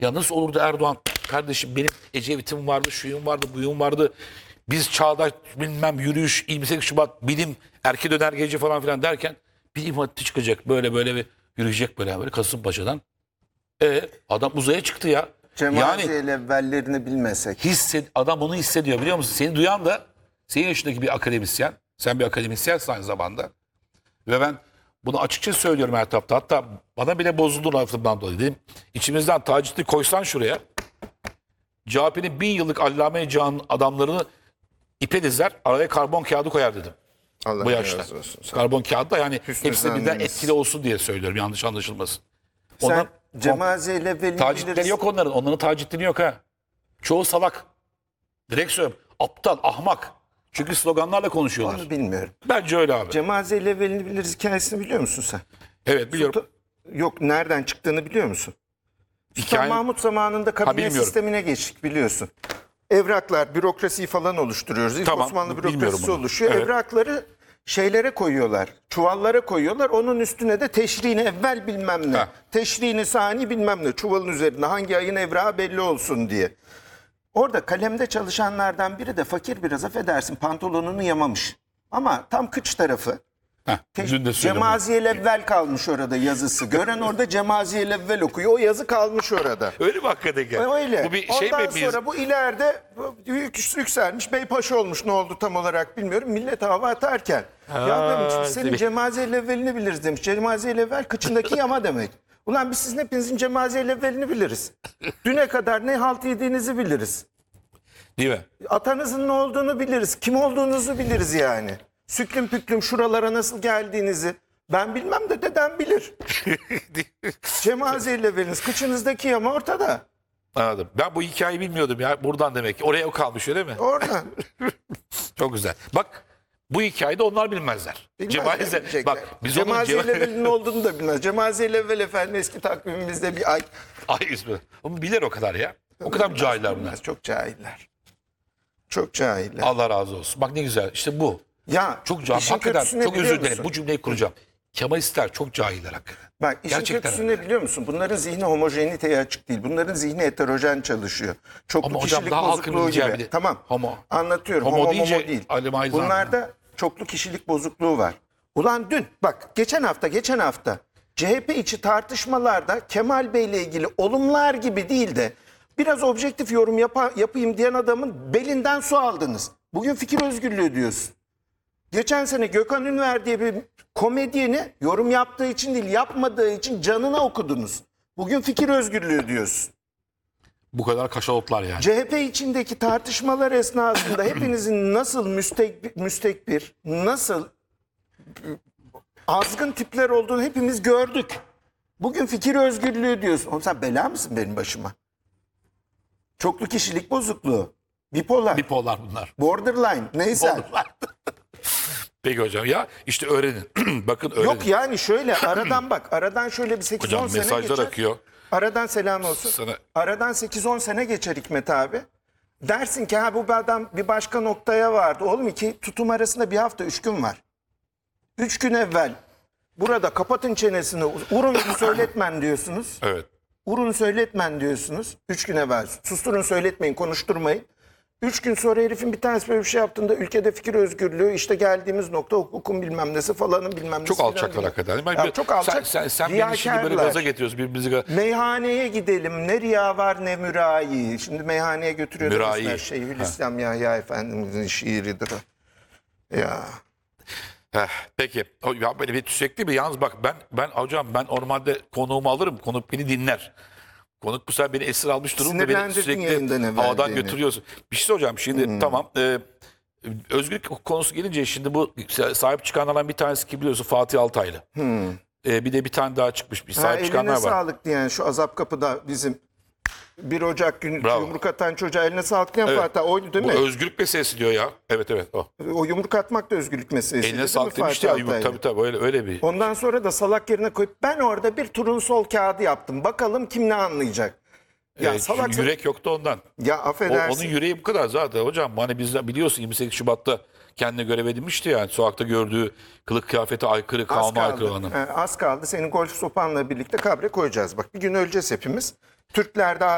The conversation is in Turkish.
Ya nasıl olurdu Erdoğan? Kardeşim benim Ecevit'im vardı, şuyum vardı, buyum vardı. Biz çağdaş bilmem yürüyüş, 28 Şubat bilim, erke döner gece falan filan derken bir İmam Hatip'i çıkacak böyle ve yürüyecek böyle Kasımpaşa'dan. Adam uzaya çıktı ya. Cemaziye evvellerini bilmesek. Adam onu hissediyor biliyor musun? Seni duyan da senin yaşındaki bir akademisyen. Sen bir akademisyensin aynı zamanda. Ve ben bunu açıkça söylüyorum her tarafta. Hatta bana bile bozuldu lafımdan dolayı. Dedim içimizden Taceddin'i koysan şuraya. CHP'nin 1000 yıllık Allame Can adamlarını ipe dizer, araya karbon kağıdı koyar dedim. Allah Bu yaşta. razı olsun. Karbon kağıdı da yani Hüsnü hepsi birden zannınız. etkili olsun diye söylüyorum. Yanlış anlaşılmasın. Sen Cemaziye evvelini Taceddinleri biliriz. yok onların. Onların taceddini yok ha. Çoğu salak. Direkt söylüyorum. Aptal, ahmak. Çünkü sloganlarla konuşuyorlar. Onu bilmiyorum. Bence öyle abi. Cemaziye evvelini biliriz hikayesini biliyor musun sen? Evet biliyorum. Yok, nereden çıktığını biliyor musun? Sultan Hikaye... Mahmut zamanında kabine bilmiyorum. sistemine geçtik biliyorsun. Evraklar, bürokrasiyi falan oluşturuyoruz. İlk Tamam, Osmanlı bilmiyorum bürokrasisi bunu. oluşuyor. Evet. Evrakları şeylere koyuyorlar, çuvallara koyuyorlar. Onun üstüne de teşriğini evvel bilmem ne, Ha. teşriğini sani bilmem ne, çuvalın üzerinde hangi ayın evrağı belli olsun diye. Orada kalemde çalışanlardan biri de fakir biraz, affedersin, pantolonunu yamamış. Ama tam kıç tarafı. Dün de söyledim. Cemaziye evvel kalmış orada yazısı. Gören orada Cemaziye evvel okuyor. O yazı kalmış orada. Öyle mi hakikaten? Öyle. Bu bir Ondan şey mi? sonra bu ileride yükselmiş. Beypaşa olmuş, ne oldu tam olarak bilmiyorum. Millet hava atarken. Ya demiş biz senin demek. Cemaziye evvelini biliriz demiş. Cemaziye evvel kıçındaki yama demek. Ulan biz sizin hepinizin Cemaziye evvelini biliriz. Düne kadar ne halt yediğinizi biliriz. Değil mi? Atanızın ne olduğunu biliriz. Kim olduğunuzu biliriz yani. Süklüm püklüm şuralara nasıl geldiğinizi. Ben bilmem de dedem bilir. Cemaziye evveliniz kıçınızdaki yama ortada. Anladım. Ben bu hikayeyi bilmiyordum ya. Buradan demek ki. Oraya o kalmış öyle mi? Orada. Çok güzel. Bak bu hikayeyi de onlar bilmezler. Bilecekler. Bak biz onun Cemaziye evvelinin olduğunu da bilmez. Cemaziye evvel efendim eski takvimimizde bir ay. Ay ismi. Onu bilir o kadar ya. O kadar mı cahiller bunlar? Çok cahiller. Çok cahiller. Allah razı olsun. Bak ne güzel. İşte bu. Ya Çok cahil. işin Hakikaten kötüsü ne çok biliyor özür dilerim. musun? Bu cümleyi kuracağım. Kemalistler çok cahiller hakikaten. Bak işin Gerçekten kötüsü öyle. ne biliyor musun? Bunların zihni homojeniteye açık değil. Bunların zihni heterojen çalışıyor. Çoklu Ama hocam kişilik daha halkın bozukluğu bileceği gibi. bir de- Tamam. Homo. Anlatıyorum. Homo Homo deyince değil. Ali Maizan. Bunlarda çoklu kişilik bozukluğu var. Ulan dün bak geçen hafta CHP içi tartışmalarda Kemal Bey'le ilgili olumlar gibi değil de biraz objektif yorum yapayım diyen adamın belinden su aldınız. Bugün fikir özgürlüğü diyorsun. Geçen sene Gökhan Ünver diye bir komedyeni yorum yaptığı için değil, yapmadığı için canına okudunuz. Bugün fikir özgürlüğü diyorsun. Bu kadar kaşalotlar yani. CHP içindeki tartışmalar esnasında hepinizin nasıl müstekbir, nasıl azgın tipler olduğunu hepimiz gördük. Bugün fikir özgürlüğü diyorsun. Oğlum sen bela mısın benim başıma? Çoklu kişilik bozukluğu, bipolar, Bipolar bunlar. borderline, neyse. Peki hocam ya işte öğrenin. Bakın öğrenin. Yok yani şöyle aradan şöyle bir 8-10 Hocam sene mesajlar geçer. akıyor. Aradan selam olsun. Sana- Aradan 8-10 sene geçer Hikmet abi. Dersin ki ha bu adam bir başka noktaya vardı. Oğlum iki tutum arasında bir hafta 3 gün var. 3 gün evvel burada kapatın çenesini urun söyletmen diyorsunuz. Evet. Urun söyletmen diyorsunuz. 3 gün evvel susturun söyletmeyin konuşturmayın. 3 gün sonra herifin bir tanesi böyle bir şey yaptığında ülkede fikir özgürlüğü işte geldiğimiz nokta hukukun bilmem nesi falanın bilmem nesi. Çok filan alçaklar diye. hakikaten. Ben, Ya çok alçak. Sen beni şimdi böyle riyakarlar. gaza getiriyorsun birbirimizi. Meyhaneye gidelim. Ne riya var ne mürayi. Şimdi meyhaneye götürüyoruz. Mürayi. Her Şeyhülislam Yahya Efendimizin şiiridir o. Ya. Peki. Ya böyle bir sürekli bir yalnız bak ben hocam ben normalde konuğumu alırım. Konuk beni dinler. Konuk bu sefer beni esir almış durumda beni Sinirlendirdin yayından sürekli evvel havadan beni. götürüyorsun. Bir şey soracağım şimdi tamam. Özgürlük konusu gelince şimdi bu sahip çıkanlardan bir tanesi ki biliyorsun Fatih Altaylı. Bir de bir tane daha çıkmış bir sahip Eline çıkanlar var. sağlık diyen şu Azap Kapı'da bizim 1 Ocak günü Bravo. yumruk atan çocuğa eline sağlık diyen Evet. Fatih oydu değil Bu mi? özgürlük meselesi diyor ya. Evet o. O yumruk atmak da özgürlük meselesi. Eline sağlık demişti ya. Tabii öyle bir. Ondan sonra da salak yerine koyup ben orada bir turnusol kağıdı yaptım. Bakalım kim ne anlayacak. Ya salak Yürek yoktu ondan. ya affedersin. Onun yüreği bu kadar zaten hocam. Hani bizden biliyorsun 28 Şubat'ta kendine görev edinmişti yani. Sokakta gördüğü kılık kıyafete aykırı, kanuna aykırı olanı. Az kaldı. Senin golf sopanla birlikte kabre koyacağız. Bak bir gün öleceğiz hepimiz. Türklerde